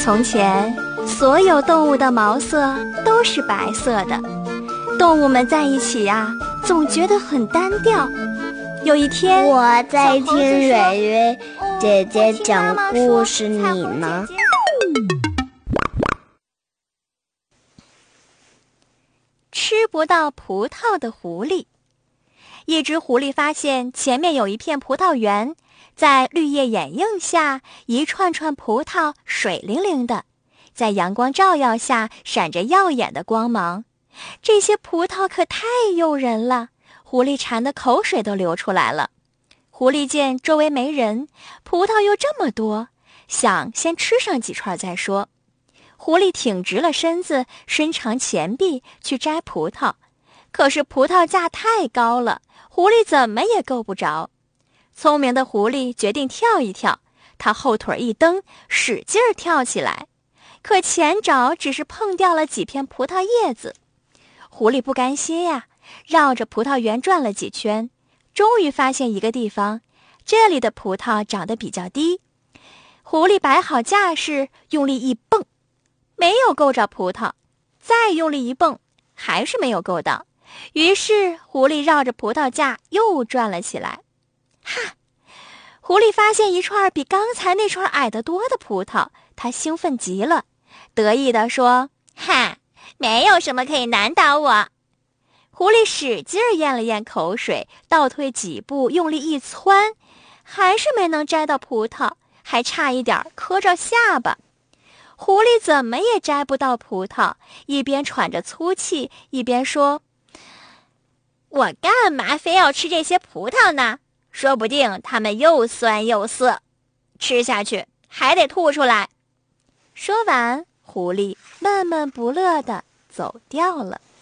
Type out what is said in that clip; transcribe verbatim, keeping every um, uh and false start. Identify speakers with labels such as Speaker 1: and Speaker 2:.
Speaker 1: 从前，所有动物的毛色都是白色的，动物们在一起呀、啊，总觉得很单调。有一天，
Speaker 2: 我在听蕊蕊姐姐讲故事，你呢？
Speaker 1: 吃不到葡萄的狐狸。一只狐狸发现前面有一片葡萄园，在绿叶掩映下，一串串葡萄水灵灵的，在阳光照耀下闪着耀眼的光芒。这些葡萄可太诱人了，狐狸馋得口水都流出来了。狐狸见周围没人，葡萄又这么多，想先吃上几串再说。狐狸挺直了身子，伸长前臂去摘葡萄，可是葡萄架太高了，狐狸怎么也够不着。聪明的狐狸决定跳一跳，它后腿一蹬，使劲儿跳起来，可前爪只是碰掉了几片葡萄叶子。狐狸不甘心呀，绕着葡萄园转了几圈，终于发现一个地方，这里的葡萄长得比较低。狐狸摆好架势，用力一蹦，没有够着葡萄，再用力一蹦，还是没有够到。于是狐狸绕着葡萄架又转了起来。哈！狐狸发现一串比刚才那串矮得多的葡萄，它兴奋极了，得意地说：哈，没有什么可以难倒我。狐狸使劲咽了咽口水，倒退几步，用力一窜，还是没能摘到葡萄，还差一点磕着下巴。狐狸怎么也摘不到葡萄，一边喘着粗气，一边说：我干嘛非要吃这些葡萄呢？说不定它们又酸又涩，吃下去还得吐出来。说完，狐狸闷闷不乐地走掉了。